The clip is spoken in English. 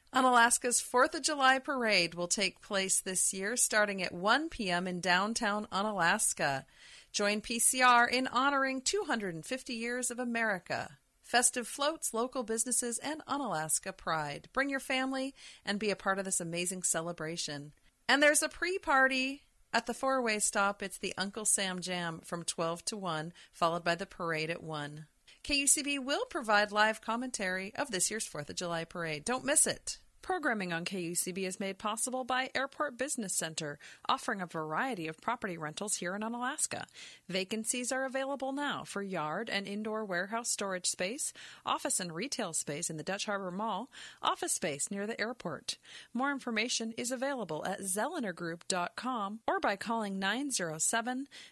Unalaska's 4th of July Parade will take place this year starting at 1 p.m. in downtown Unalaska. Join PCR in honoring 250 years of America. Festive floats, local businesses, and Unalaska pride. Bring your family and be a part of this amazing celebration. And there's a pre-party at the four-way stop. It's the Uncle Sam Jam from 12 to 1, followed by the parade at 1. KUCB will provide live commentary of this year's 4th of July Parade. Don't miss it. Programming on KUCB is made possible by Airport Business Center, offering a variety of property rentals here in Unalaska. Vacancies are available now for yard and indoor warehouse storage space, office and retail space in the Dutch Harbor Mall, office space near the airport. More information is available at zellinergroup.com or by calling